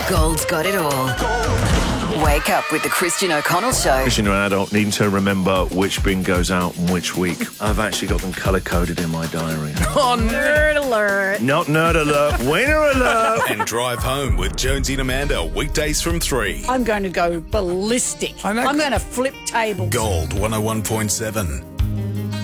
Gold's got it all. Wake up with the Christian O'Connell Show. Because you're an adult, needing to remember which bin goes out and which week. I've actually got them colour-coded in my diary. Oh, nerd alert. Not nerd alert, winner alert. And Drive Home with Jonesy and Amanda, weekdays from 3. I'm going to go ballistic. I'm going to flip tables. Gold 101.7.